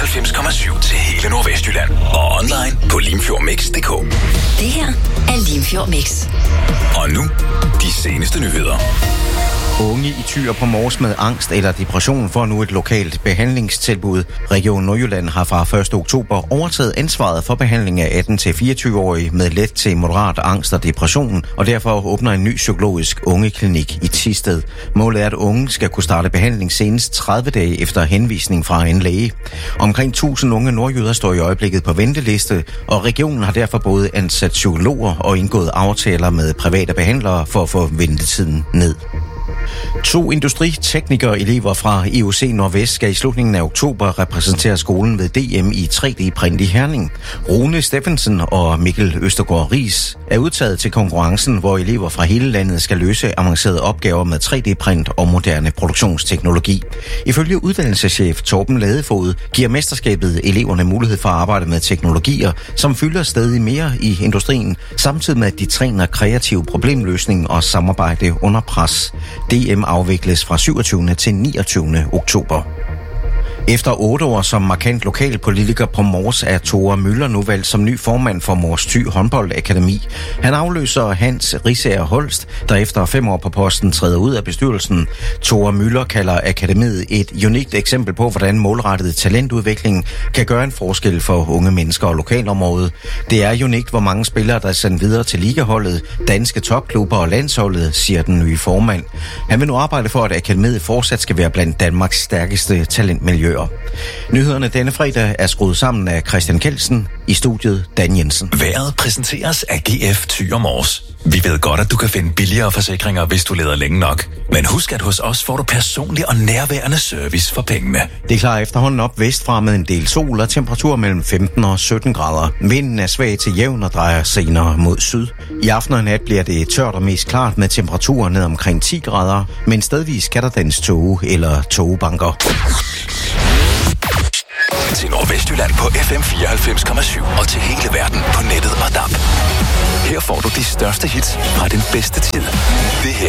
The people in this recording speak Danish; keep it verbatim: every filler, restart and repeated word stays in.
fireoghalvfems komma syv til hele Nordvestjylland. Og online på limfjordmix punktum d k. Det her er Limfjord Mix. Og nu, de seneste nyheder. Unge i Thy på Mors med angst eller depression får nu et lokalt behandlingstilbud. Region Nordjylland har fra første oktober overtaget ansvaret for behandling af atten til fireogtyve-årige med let til moderat angst og depression, og derfor åbner en ny psykologisk ungeklinik i Thisted. Målet er, at unge skal kunne starte behandling senest tredive dage efter henvisning fra en læge. Omkring tusind unge nordjyder står i øjeblikket på venteliste, og regionen har derfor både ansat psykologer og indgået aftaler med private behandlere for at få ventetiden ned. To industriteknikere elever fra E U C Nordvest skal i slutningen af oktober repræsentere skolen ved D M i tre D-print i Herning. Rune Steffensen og Mikkel Østergaard Ries er udtaget til konkurrencen, hvor elever fra hele landet skal løse avancerede opgaver med tre D-print og moderne produktionsteknologi. Ifølge uddannelseschef Torben Ladefod giver mesterskabet eleverne mulighed for at arbejde med teknologier, som fylder stadig mere i industrien, samtidig med at de træner kreativ problemløsning og samarbejde under pres. D M afvikles fra syvogtyvende til niogtyvende oktober. Efter otte år som markant lokalpolitiker på Mors er Tore Møller nu valgt som ny formand for Mors Thy Håndboldakademi. Han afløser Hans Risager Holst, der efter fem år på posten træder ud af bestyrelsen. Tore Møller kalder akademiet et unikt eksempel på, hvordan målrettet talentudvikling kan gøre en forskel for unge mennesker og lokalområdet. Det er unikt, hvor mange spillere, der er sendt videre til ligaholdet, danske topklubber og landsholdet, siger den nye formand. Han vil nu arbejde for, at akademiet fortsat skal være blandt Danmarks stærkeste talentmiljøer. Nyhederne denne fredag er skruet sammen af Christian Kelsen, i studiet Dan Jensen. Vejret præsenteres af G F Thy og Mors. Vi ved godt, at du kan finde billigere forsikringer, hvis du leder længe nok. Men husk, at hos os får du personlig og nærværende service for pengene. Det klarer efterhånden op vestfra med en del sol og temperatur mellem femten og sytten grader. Vinden er svag til jævn og drejer senere mod syd. I aften og nat bliver det tørt og mest klart med temperaturer ned omkring ti grader, men stedvis kan der dannes tåge eller tågebanker. Til Nordvestjylland på F M fireoghalvfems komma syv og til hele verden på nettet og D A B. Her får du de største hits fra den bedste tid. Det her